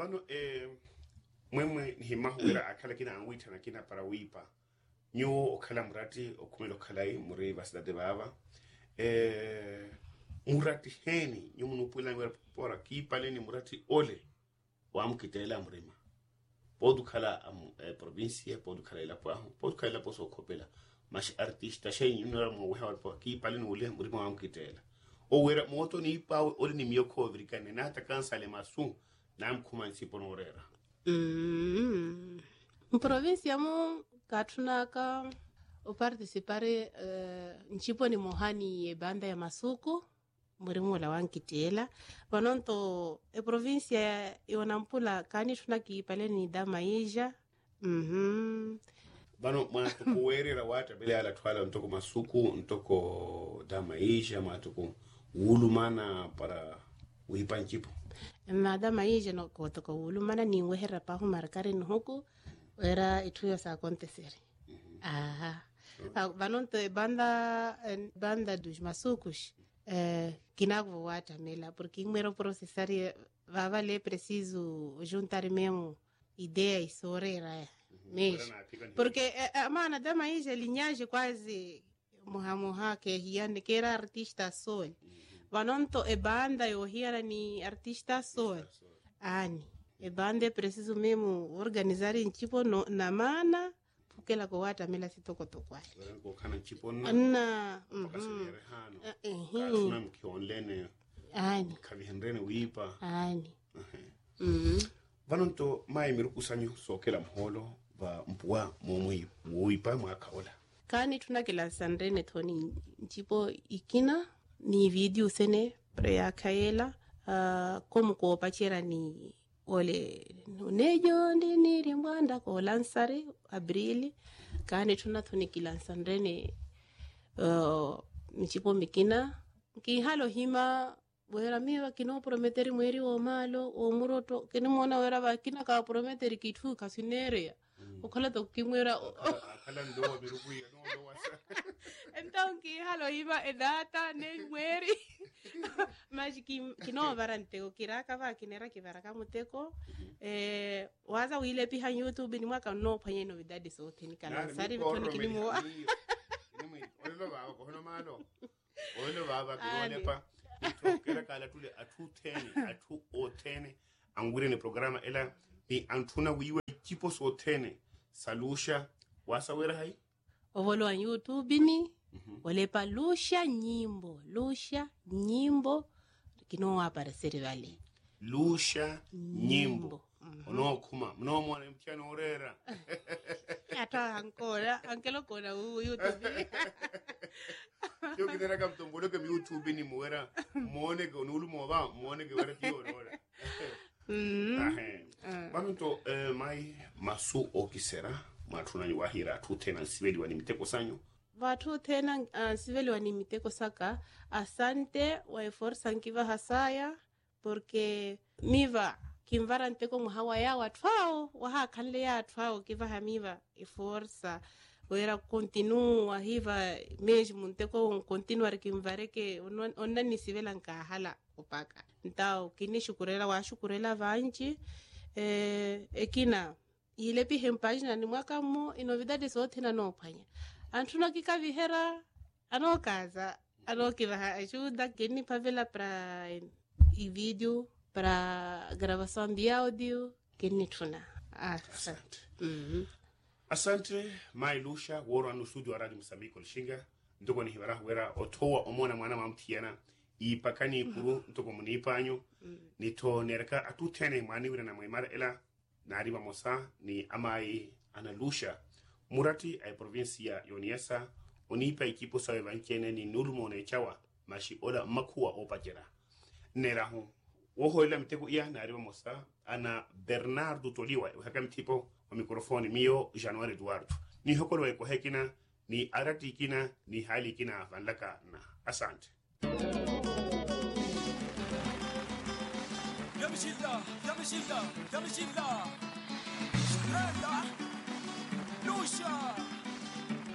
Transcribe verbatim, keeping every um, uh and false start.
Bano eh mwemwe himahura akala kina anwita na kina para wipa nyo okala murati okumelo kalai muri basida baba eh murati heni nyo munupula ngora pora ki pale ni murati ole wa mkitela mrima podu kala am eh, provincia podu kala ila pa podu kala poso kopela mas artista shay nyo mo wa pa ki pale ni ole mrima wa mkitela o wera moto ni pa ole ni miyoko vrikane na ta kansale masu nam kumansi ponorera. Mm. In provincia mo katunaka o participare uh, nchipo ni mohani e banda ya masuku murimu la wankitela panonto e provincia yonampula kani tunaki pale ni damaija mhm bano matuku werera wata bele ala twala ntoko masuku ntoko damaija matuku ulumana para wipa nchipo madama ije no kotoko ulumana ni wehera pa humarkari nhuku era ituyo sa acontecer. Aha. Banonto e banda banda dos masucos eh kinagvo wata mela porque ingmero processar vava le preciso juntar mesmo ideia e sorera mesmo porque a mana dama ije linhagem quase moha moha que hiane que era artista sol. Vanonto e banda eu hiera ni artista sol. Ani. E banda é preciso mesmo organizar em tipo no, na mana porque ela coata mela se toko toko ai. Ko kana tipo na. Na. Mhm. Eh. Kasuna mkionlene. Ani. Kabihendrene wipa. Ani. Mhm. Vanonto mai mirukusanyo sokela mholo va mpua momwe wipa mwakaola. Kani tunakela sandrene toni tipo ikina ni video sene prea kaela uh, como ko pachera ni ole nejo ndi ni rimbanda ko lansare abril kani tuna thoni kilansandrene uh, michipo mikina ki halo hima wera miwa kino prometeri mweri o malo o muroto kini mona wera ba kina ka prometeri kitu kasinere ukhala to kimwera akala ndo birukuya no no wasa então que halo iba edata ne mweri mas que que não varante o kiraka va kinera que varaka muteko eh waza wile pi han YouTube ni mwaka no panye novidade so tenikala sari bitoni kinimo ni ole baba ko no malo ole baba ko ole pa to kera kala tule atu teni atu o teni angure ne programa ela ni antuna wiwe tipo so tene salusha wasa wera hai ovolo wa YouTube ni wale pa lusha nyimbo lusha nyimbo kino aparecer vale lusha nyimbo ono kuma mno mwana mchana orera ata ancora anche lo con YouTube yo kitera kam tombolo ke YouTube ni muera mone ko nulu mo ba mone ke wera tio orera ahe banto mai masu okisera matuna ni wahira tu tena siveli wani miteko sanyo watu tena uh, siveli wani miteko saka asante wa força nkiva hasaya porque miva kimvara nteko muhawa ya watwao waha kanle ya twao kiva hamiva e força wera continua hiva mesmo nteko continuar kimvare ke onna ni sivela nkahala opaka ntao kini shukurela wa shukurela vanchi eh ekina ile pi hempagina ni mwaka mo inovidade zote na no panya antuna kikavihera anokaza anokiva ajuda keni pavela para e vídeo para gravação de áudio keni tuna asante mhm asante mai lusha woro no studio radio Msambiko lishinga ndoko ni hibara wera otowa omona mwana mamtiana ipakani kuru ntoko munipanyo nito nereka atutene mwani wira na mwimara ela nariba mosa ni amai analusha murati ay provincia yoniesa onipa ekipo sawe vankene ni nulmo ne chawa mashi ola makuwa opajera nerahu woho ila mteko iya nariba mosa ana Bernardo Toliwa hakam tipo wa mikrofoni mio January Eduardo ni hokolo eko hekina ni arati kina ni hali kina vanlaka na asante Yamishilda, Yamishilda, Yamishilda. Lusha.